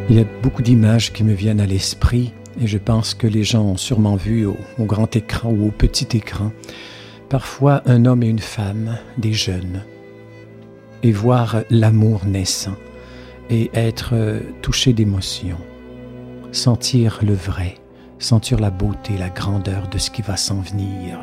Il y a beaucoup d'images qui me viennent à l'esprit et je pense que les gens ont sûrement vu au grand écran ou au petit écran parfois un homme et une femme, des jeunes, et voir l'amour naissant et être touché d'émotion, sentir le vrai, sentir la beauté, la grandeur de ce qui va s'en venir,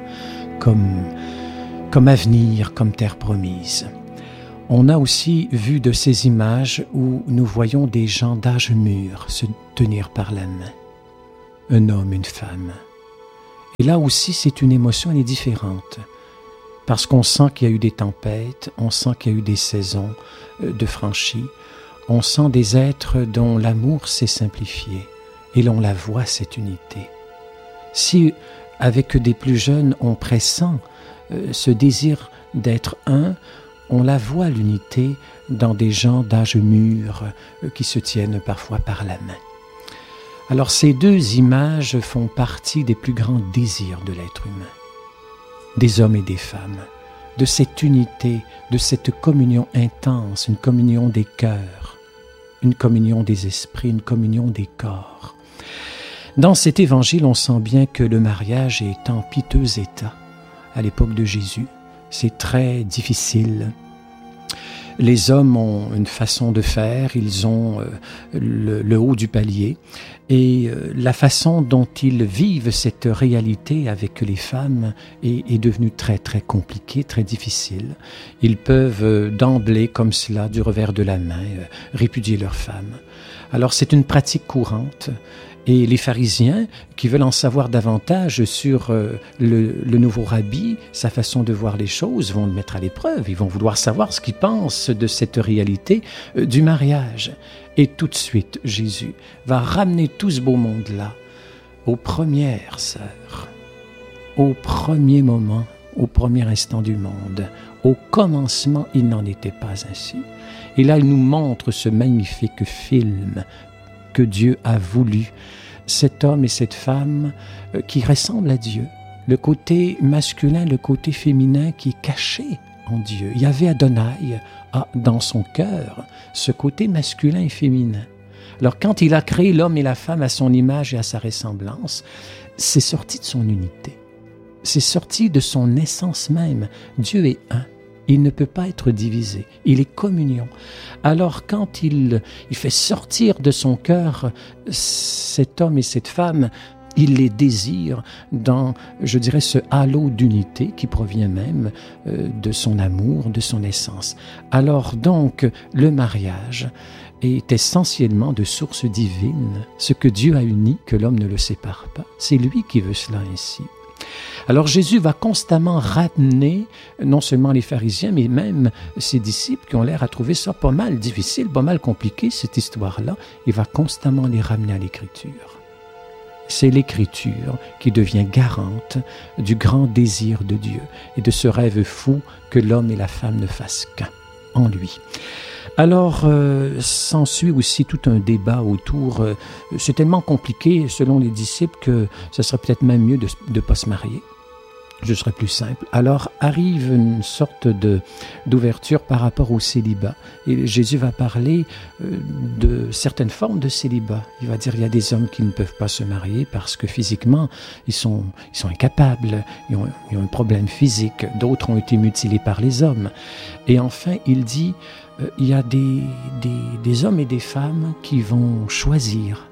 comme avenir, comme terre promise. On a aussi vu de ces images où nous voyons des gens d'âge mûr se tenir par la main, un homme, une femme. Et là aussi, c'est une émotion, elle est différente, parce qu'on sent qu'il y a eu des tempêtes, on sent qu'il y a eu des saisons de franchies, on sent des êtres dont l'amour s'est simplifié, et l'on la voit, cette unité. Si, avec des plus jeunes, on pressent ce désir d'être un, on la voit, l'unité, dans des gens d'âge mûr qui se tiennent parfois par la main. Alors ces deux images font partie des plus grands désirs de l'être humain, des hommes et des femmes, de cette unité, de cette communion intense, une communion des cœurs, une communion des esprits, une communion des corps. Dans cet évangile, on sent bien que le mariage est en piteux état à l'époque de Jésus. C'est très difficile. Les hommes ont une façon de faire, ils ont le haut du palier et la façon dont ils vivent cette réalité avec les femmes est devenue très très compliquée, très difficile. Ils peuvent d'emblée, comme cela, du revers de la main, répudier leurs femmes. Alors c'est une pratique courante. Et les pharisiens, qui veulent en savoir davantage sur le nouveau rabbi, sa façon de voir les choses, vont le mettre à l'épreuve. Ils vont vouloir savoir ce qu'il pense de cette réalité du mariage. Et tout de suite, Jésus va ramener tout ce beau monde-là aux premières sœurs, au premier moment, au premier instant du monde. Au commencement, il n'en était pas ainsi. Et là, il nous montre ce magnifique film que Dieu a voulu, cet homme et cette femme qui ressemblent à Dieu, le côté masculin, le côté féminin qui est caché en Dieu. Yahvé Adonai a dans son cœur ce côté masculin et féminin. Alors quand il a créé l'homme et la femme à son image et à sa ressemblance, c'est sorti de son unité, c'est sorti de son essence même. Dieu est un. Il ne peut pas être divisé. Il est communion. Alors quand il fait sortir de son cœur cet homme et cette femme, il les désire dans, je dirais, ce halo d'unité qui provient même de son amour, de son essence. Alors donc, le mariage est essentiellement de source divine. Ce que Dieu a uni, que l'homme ne le sépare pas. C'est lui qui veut cela ainsi. Alors Jésus va constamment ramener non seulement les pharisiens, mais même ses disciples qui ont l'air à trouver ça pas mal difficile, pas mal compliqué, cette histoire-là. Il va constamment les ramener à l'Écriture. C'est l'Écriture qui devient garante du grand désir de Dieu et de ce rêve fou que l'homme et la femme ne fassent qu'un en lui. Alors, s'ensuit aussi tout un débat autour. C'est tellement compliqué, selon les disciples, que ce serait peut-être même mieux de ne pas se marier. Ce serait plus simple. Alors, arrive une sorte d'ouverture par rapport au célibat. Et Jésus va parler de certaines formes de célibat. Il va dire qu'il y a des hommes qui ne peuvent pas se marier parce que physiquement, ils sont incapables, ils ont un problème physique. D'autres ont été mutilés par les hommes. Et enfin, il dit... il y a des hommes et des femmes qui vont choisir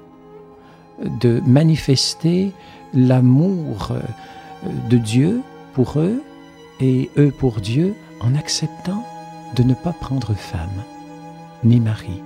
de manifester l'amour de Dieu pour eux et eux pour Dieu en acceptant de ne pas prendre femme ni mari,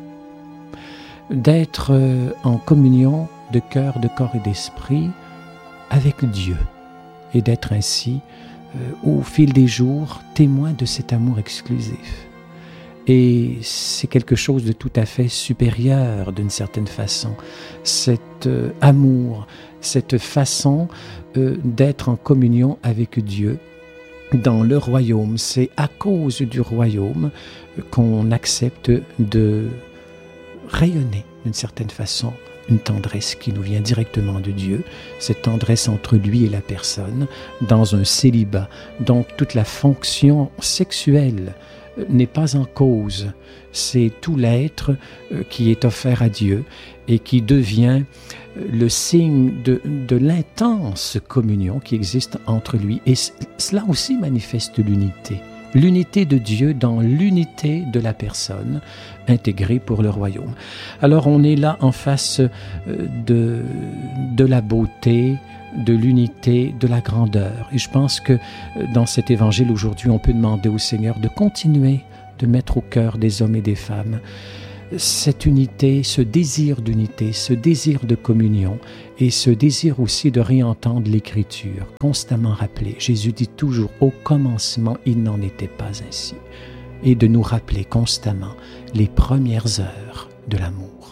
d'être en communion de cœur, de corps et d'esprit avec Dieu et d'être ainsi, au fil des jours, témoin de cet amour exclusif. Et c'est quelque chose de tout à fait supérieur d'une certaine façon. Cet amour, cette façon d'être en communion avec Dieu dans le royaume. C'est à cause du royaume qu'on accepte de rayonner d'une certaine façon une tendresse qui nous vient directement de Dieu, cette tendresse entre lui et la personne, dans un célibat. Donc toute la fonction sexuelle n'est pas en cause. C'est tout l'être qui est offert à Dieu et qui devient le signe de l'intense communion qui existe entre lui. Et cela aussi manifeste l'unité. L'unité de Dieu dans l'unité de la personne intégrée pour le royaume. Alors on est là en face de la beauté, de l'unité, de la grandeur. Et je pense que dans cet évangile aujourd'hui, on peut demander au Seigneur de continuer de mettre au cœur des hommes et des femmes cette unité, ce désir d'unité, ce désir de communion et ce désir aussi de réentendre l'Écriture, constamment rappelé. Jésus dit toujours, au commencement, il n'en était pas ainsi. Et de nous rappeler constamment les premières heures de l'amour.